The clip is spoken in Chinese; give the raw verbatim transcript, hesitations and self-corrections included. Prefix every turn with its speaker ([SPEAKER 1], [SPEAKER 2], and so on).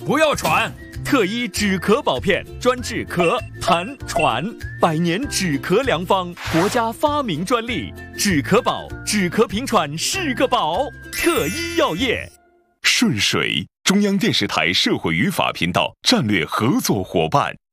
[SPEAKER 1] 不要喘。特医止咳宝片，专治咳、痰、喘，百年止咳良方，国家发明专利。止咳宝，止咳平喘是个宝。特医药业。
[SPEAKER 2] 顺水，中央电视台社会与法频道战略合作伙伴。